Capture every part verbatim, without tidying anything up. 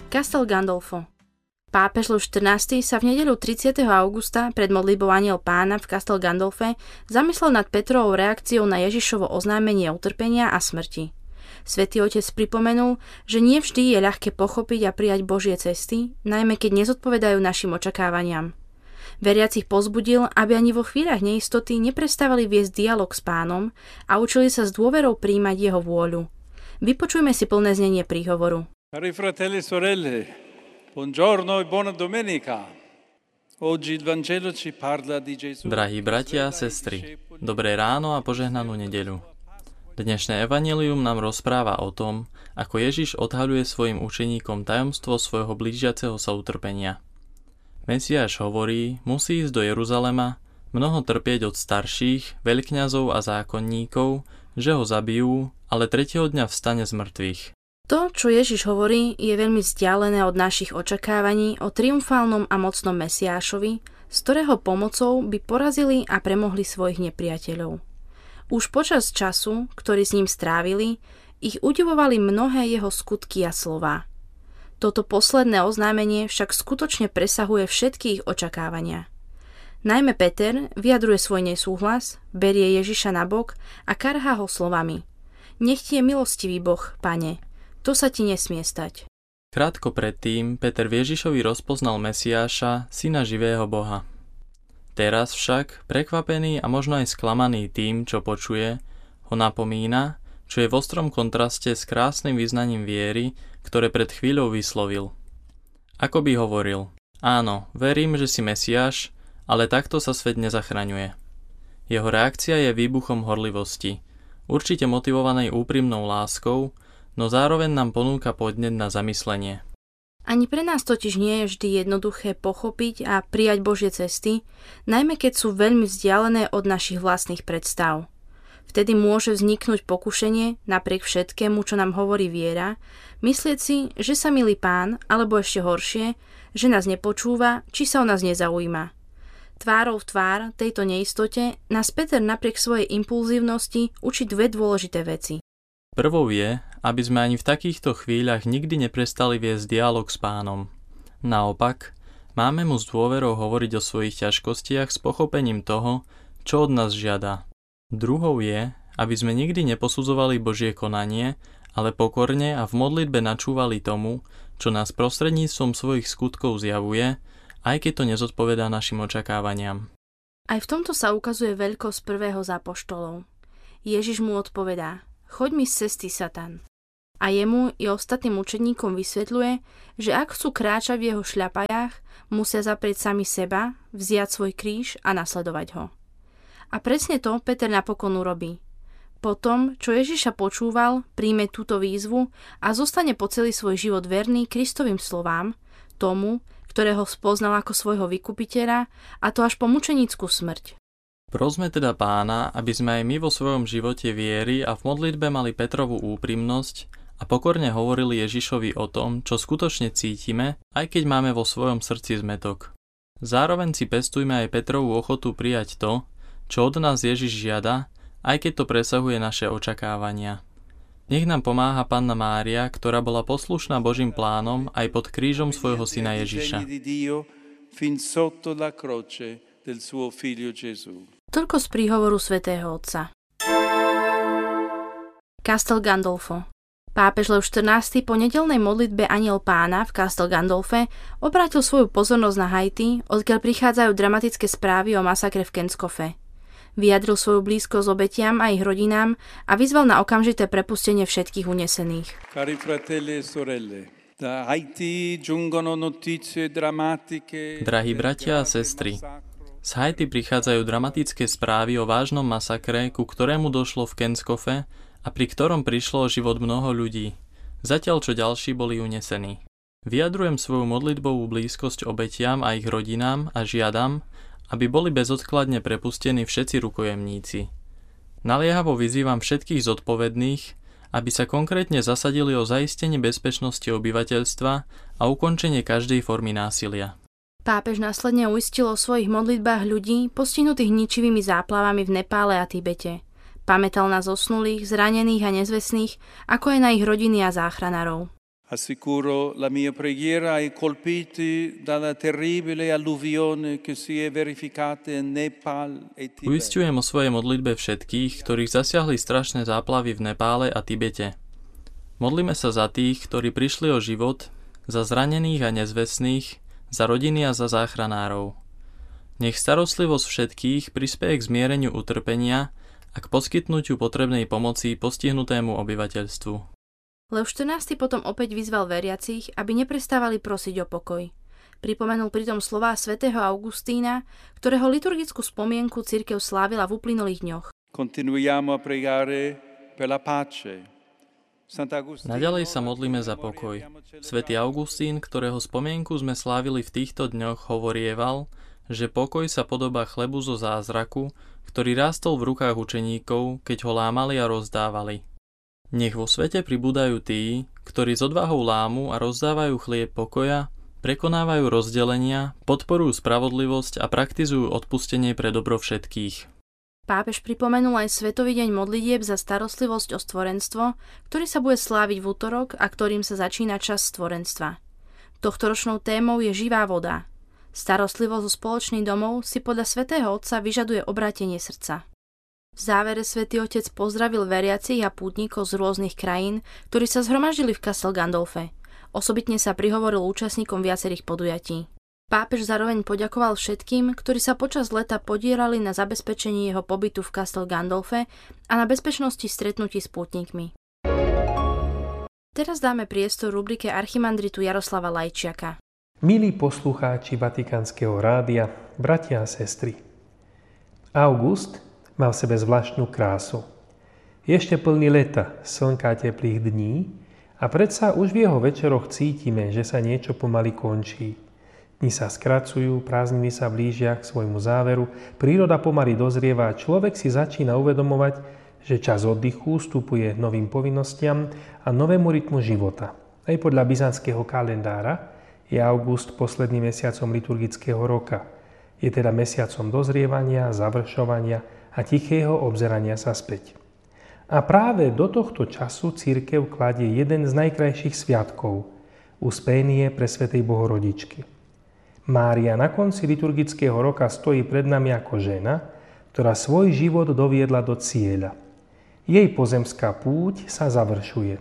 Castel Gandolfo. Pápež Lev štrnásty sa v nedeľu tridsiateho augusta pred modlitbou Anjel Pána v Castel Gandolfe zamyslel nad Petrovou reakciou na Ježišovo oznámenie utrpenia a smrti. Svätý Otec pripomenul, že nie vždy je ľahké pochopiť a prijať Božie cesty, najmä keď nezodpovedajú našim očakávaniam. Veriacich povzbudil, aby ani vo chvíľach neistoty neprestávali viesť dialog s Pánom a učili sa s dôverou prijímať jeho vôľu. Vypočujme si plné znenie príhovoru. Cari fratelli e sorelle, buongiorno e buona domenica. Oggi il Vangelo ci parla di Gesù. Drahí bratia a sestry, dobré ráno a požehnanú nedeľu. Dnešné evanjelium nám rozpráva o tom, ako Ježiš odhaľuje svojim učeníkom tajomstvo svojho blížiaceho sa utrpenia. Mesiáš hovorí, musí ísť do Jeruzalema, mnoho trpieť od starších, veľkňazov a zákonníkov, že ho zabijú, ale tretieho dňa vstane z mŕtvych. To, čo Ježiš hovorí, je veľmi vzdialené od našich očakávaní o triumfálnom a mocnom Mesiášovi, z ktorého pomocou by porazili a premohli svojich nepriateľov. Už počas času, ktorý s ním strávili, ich udivovali mnohé jeho skutky a slová. Toto posledné oznámenie však skutočne presahuje všetky ich očakávania. Najmä Peter vyjadruje svoj nesúhlas, berie Ježiša nabok a karhá ho slovami: Nech ti je milostivý Boh, Pane, to sa ti nesmie stať. Krátko predtým Peter v Ježišovi rozpoznal Mesiáša, syna živého Boha. Teraz však, prekvapený a možno aj sklamaný tým, čo počuje, ho napomína, čo je v ostrom kontraste s krásnym vyznaním viery, ktoré pred chvíľou vyslovil. Ako by hovoril: Áno, verím, že si Mesiáš, ale takto sa svet nezachraňuje. Jeho reakcia je výbuchom horlivosti, určite motivovanej úprimnou láskou, no zároveň nám ponúka podnet na zamyslenie. Ani pre nás totiž nie je vždy jednoduché pochopiť a prijať Božie cesty, najmä keď sú veľmi vzdialené od našich vlastných predstav. Vtedy môže vzniknúť pokušenie, napriek všetkému, čo nám hovorí viera, myslieť si, že sa milí Pán, alebo ešte horšie, že nás nepočúva, či sa o nás nezaujíma. Tvárou v tvár tejto neistote nás Peter napriek svojej impulzívnosti učí dve dôležité veci. Prvou je, aby sme ani v takýchto chvíľach nikdy neprestali viesť dialog s Pánom. Naopak, máme mu s dôverou hovoriť o svojich ťažkostiach s pochopením toho, čo od nás žiada. Druhou je, aby sme nikdy neposudzovali Božie konanie, ale pokorne a v modlitbe načúvali tomu, čo nás prostredníctvom svojich skutkov zjavuje, aj keď to nezodpovedá našim očakávaniam. Aj v tomto sa ukazuje veľkosť prvého z apoštolov. Ježiš mu odpovedá: Choď mi z cesty, Satan. A jemu i ostatným učeníkom vysvetľuje, že ak chcú kráčať v jeho šľapajách, musia zaprieť sami seba, vziať svoj kríž a nasledovať ho. A presne to Peter napokon urobí. Potom, čo Ježiša počúval, príjme túto výzvu a zostane po celý svoj život verný Kristovým slovám, tomu, ktorého spoznal ako svojho vykupiteľa, a to až po mučenickú smrť. Prosme teda Pána, aby sme aj my vo svojom živote viery a v modlitbe mali Petrovú úprimnosť a pokorne hovorili Ježišovi o tom, čo skutočne cítime, aj keď máme vo svojom srdci zmätok. Zároveň si pestujme aj Petrovú ochotu prijať to, čo od nás Ježiš žiada, aj keď to presahuje naše očakávania. Nech nám pomáha Panna Mária, ktorá bola poslušná Božím plánom aj pod krížom svojho syna Ježiša. Toľko z príhovoru svätého Otca. Castel Gandolfo. Pápež Lev štrnásty po nedeľnej modlitbe Anjel Pána v Castel Gandolfe obrátil svoju pozornosť na Haiti, odkiaľ prichádzajú dramatické správy o masakre v Kenskofe. Vyjadril svoju blízkosť obetiam a ich rodinám a vyzval na okamžité prepustenie všetkých unesených. Cari fratelli e sorelle, da Haiti giungono notizie drammatiche. Drahí bratia a sestry, z Haiti prichádzajú dramatické správy o vážnom masakre, ku ktorému došlo v Kenskofe a pri ktorom prišlo o život mnoho ľudí, zatiaľ čo ďalší boli unesení. Vyjadrujem svoju modlitbovú blízkosť obetiam a ich rodinám a žiadam, aby boli bezodkladne prepustení všetci rukojemníci. Naliehavo vyzývam všetkých zodpovedných, aby sa konkrétne zasadili o zaistenie bezpečnosti obyvateľstva a ukončenie každej formy násilia. Pápež následne uistil o svojich modlitbách ľudí postihnutých ničivými záplavami v Nepále a Tibete. Pamätal na zosnulých, zranených a nezvestných, ako aj na ich rodiny a záchranárov. Assicuro la mia preghiera ai colpiti dalla terribile alluvione che si è verificata in Nepal e Tibet. Uisťujem o svojej modlitbe všetkých, ktorých zasiahli strašné záplavy v Nepále a Tibete. Modlíme sa za tých, ktorí prišli o život, za zranených a nezvestných, za rodiny a za záchranárov. Nech starostlivosť všetkých prispeje k zmiereniu utrpenia a k poskytnutiu potrebnej pomoci postihnutému obyvateľstvu. Leo štrnásty potom opäť vyzval veriacich, aby neprestávali prosiť o pokoj. Pripomenul pritom slová svätého Augustína, ktorého liturgickú spomienku cirkev slávila v uplynulých dňoch. Continuiamo a pregare per la pace. Naďalej sa modlíme za pokoj. Svätý Augustín, ktorého spomienku sme slávili v týchto dňoch, hovorieval, že pokoj sa podobá chlebu zo zázraku, ktorý rástol v rukách učeníkov, keď ho lámali a rozdávali. Nech vo svete pribúdajú tí, ktorí s odvahou lámu a rozdávajú chlieb pokoja, prekonávajú rozdelenia, podporujú spravodlivosť a praktizujú odpustenie pre dobro všetkých. Pápež pripomenul aj Svetový deň modlitieb za starostlivosť o stvorenstvo, ktorý sa bude sláviť v utorok a ktorým sa začína čas stvorenstva. Tohtoročnou témou je živá voda. Starostlivosť o spoločný domov si podľa svätého Otca vyžaduje obrátenie srdca. V závere svätý Otec pozdravil veriacich a pútnikov z rôznych krajín, ktorí sa zhromaždili v Castel Gandolfe. Osobitne sa prihovoril účastníkom viacerých podujatí. Pápež zároveň poďakoval všetkým, ktorí sa počas leta podierali na zabezpečení jeho pobytu v Castel Gandolfe a na bezpečnosti stretnutí s pútnikmi. Teraz dáme priestor rubrike archimandritu Jaroslava Lajčiaka. Milí poslucháči Vatikánskeho rádia, bratia a sestry. August mal v sebe zvláštnu krásu. Je ešte plný leta, slnka a teplých dní a predsa už v jeho večeroch cítime, že sa niečo pomaly končí. Dni sa skracujú, prázdniny sa blížia k svojmu záveru, príroda pomaly dozrieva a človek si začína uvedomovať, že čas oddychu vstupuje novým povinnostiam a novému rytmu života. Aj podľa byzantského kalendára je august posledným mesiacom liturgického roka. Je teda mesiacom dozrievania, završovania a tichého obzerania sa späť. A práve do tohto času cirkev kladie jeden z najkrajších sviatkov, uspenie presvätej Bohorodičky. Mária na konci liturgického roka stojí pred nami ako žena, ktorá svoj život doviedla do cieľa. Jej pozemská púť sa završuje.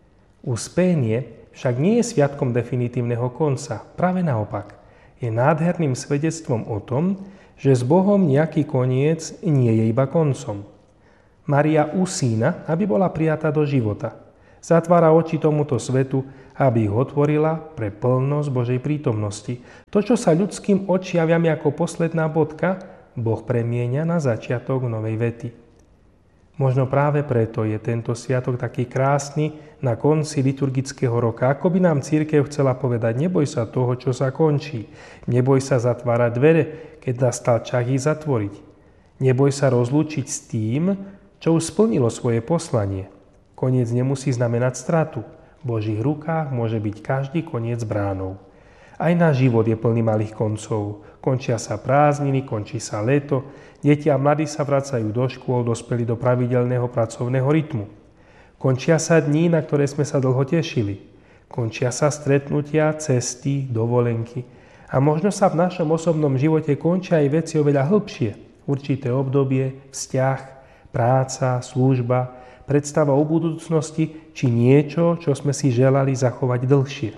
Uspenie však nie je sviatkom definitívneho konca, práve naopak. Je nádherným svedectvom o tom, že s Bohom nejaký koniec nie je iba koncom. Mária usína, aby bola prijatá do života. Zatvára oči tomuto svetu, aby ich otvorila pre plnosť Božej prítomnosti. To, čo sa ľudským očiaviam ako posledná bodka, Boh premieňa na začiatok novej vety. Možno práve preto je tento sviatok taký krásny na konci liturgického roka. Ako by nám cirkev chcela povedať, neboj sa toho, čo sa končí. Neboj sa zatvárať dvere, keď nastal čas ich zatvoriť. Neboj sa rozlúčiť s tým, čo už splnilo svoje poslanie. Koniec nemusí znamenať stratu. V Božích rukách môže byť každý koniec bránou. Aj náš život je plný malých koncov. Končia sa prázdniny, končí sa leto, deti a mladí sa vracajú do škôl, dospeli do pravidelného pracovného rytmu. Končia sa dní, na ktoré sme sa dlho tešili. Končia sa stretnutia, cesty, dovolenky. A možno sa v našom osobnom živote končia aj veci oveľa hĺbšie. Určité obdobie, vzťah, práca, služba, predstava o budúcnosti či niečo, čo sme si želali zachovať dlhšie.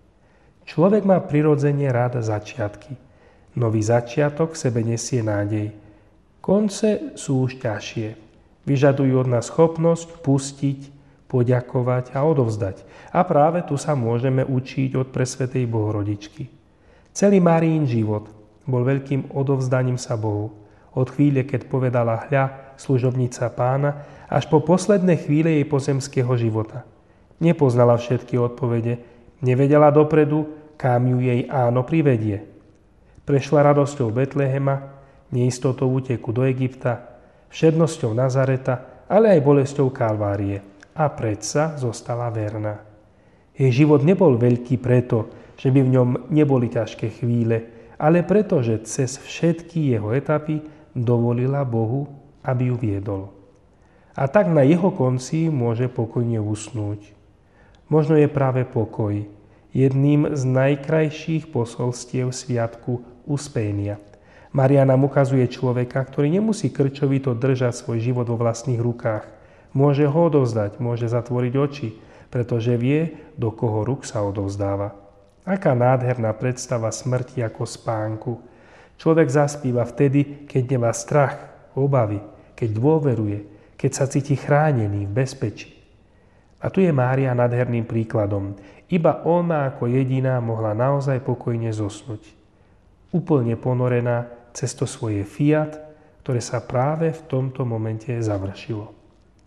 Človek má prirodzene rád začiatky. Nový začiatok v sebe nesie nádej. Konce sú už ťažšie. Vyžadujú od nás schopnosť pustiť, poďakovať a odovzdať. A práve tu sa môžeme učiť od presvätej Bohorodičky. Celý Máriin život bol veľkým odovzdaním sa Bohu. Od chvíle, keď povedala hľa, služobnica Pána, až po posledné chvíle jej pozemského života. Nepoznala všetky odpovede, nevedela dopredu, kam ju jej áno privedie. Prešla radosťou Betlehema, neistotou úteku do Egypta, všednosťou Nazareta, ale aj bolesťou Kalvárie. A predsa zostala verná. Jej život nebol veľký preto, že by v ňom neboli ťažké chvíle, ale preto, že cez všetky jeho etapy dovolila Bohu, aby ju viedol. A tak na jeho konci môže pokojne usnúť. Možno je práve pokoj jedným z najkrajších posolstiev sviatku Uspenia. Mária nám ukazuje človeka, ktorý nemusí krčovito držať svoj život vo vlastných rukách. Môže ho odovzdať, môže zatvoriť oči, pretože vie, do koho ruk sa odovzdáva. Aká nádherná predstava smrti ako spánku. Človek zaspíva vtedy, keď nemá strach, obavy, keď dôveruje, keď sa cíti chránený, v bezpečí. A tu je Mária nádherným príkladom. Iba ona ako jediná mohla naozaj pokojne zosnúť. Úplne ponorená cez to svoje fiat, ktoré sa práve v tomto momente završilo.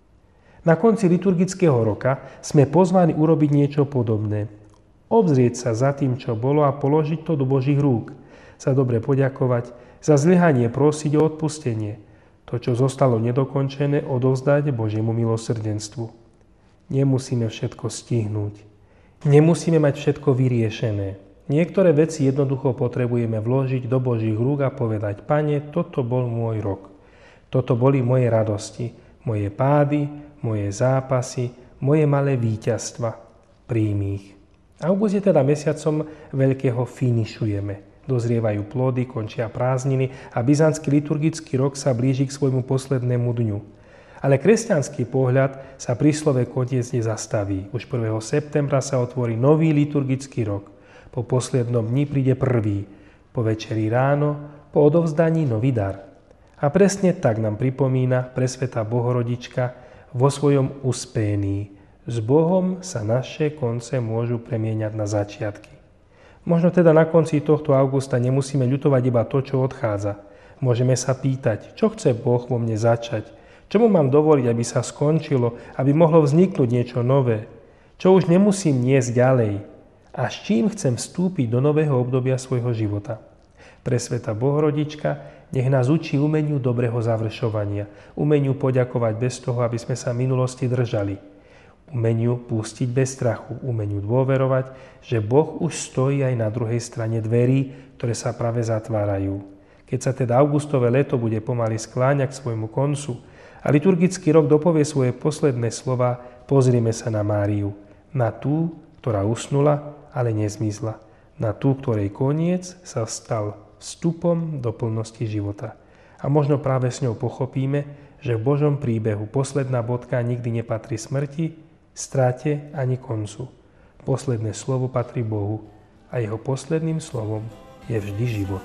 Na konci liturgického roka sme pozvaní urobiť niečo podobné. Obzrieť sa za tým, čo bolo a položiť to do Božích rúk. Za dobre poďakovať, za zlyhanie prosiť o odpustenie. To, čo zostalo nedokončené, odovzdať Božiemu milosrdenstvu. Nemusíme všetko stihnúť. Nemusíme mať všetko vyriešené. Niektoré veci jednoducho potrebujeme vložiť do Božích rúk a povedať: Pane, toto bol môj rok. Toto boli moje radosti, moje pády, moje zápasy, moje malé víťazstva. Príjmi ich. August je teda mesiacom veľkého finišujeme. Dozrievajú plody, končia prázdniny a byzantský liturgický rok sa blíži k svojmu poslednému dňu. Ale kresťanský pohľad sa pri slove koniec nezastaví. Už prvého septembra sa otvorí nový liturgický rok. Po poslednom dni príde prvý. Po večeri ráno, po odovzdaní nový dar. A presne tak nám pripomína presvätá Bohorodička vo svojom uspení. S Bohom sa naše konce môžu premieňať na začiatky. Možno teda na konci tohto augusta nemusíme ľutovať iba to, čo odchádza. Môžeme sa pýtať, čo chce Boh vo mne začať. Čomu mám dovoliť, aby sa skončilo, aby mohlo vzniknúť niečo nové? Čo už nemusím niesť ďalej? A s čím chcem vstúpiť do nového obdobia svojho života? Presvätá Bohorodička nech nás učí umeniu dobrého završovania, umeniu poďakovať bez toho, aby sme sa minulosti držali, umeniu pustiť bez strachu, umeniu dôverovať, že Boh už stojí aj na druhej strane dverí, ktoré sa práve zatvárajú. Keď sa teda augustové leto bude pomaly skláňať k svojmu koncu, a liturgický rok dopovie svoje posledné slova, pozrime sa na Máriu. Na tú, ktorá usnula, ale nezmizla. Na tú, ktorej koniec sa stal vstupom do plnosti života. A možno práve s ňou pochopíme, že v Božom príbehu posledná bodka nikdy nepatrí smrti, strate ani koncu. Posledné slovo patrí Bohu a jeho posledným slovom je vždy život.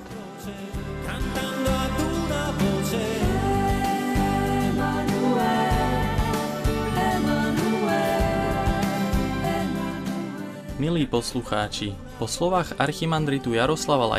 Milí poslucháči, po slovách archimandritu Jaroslava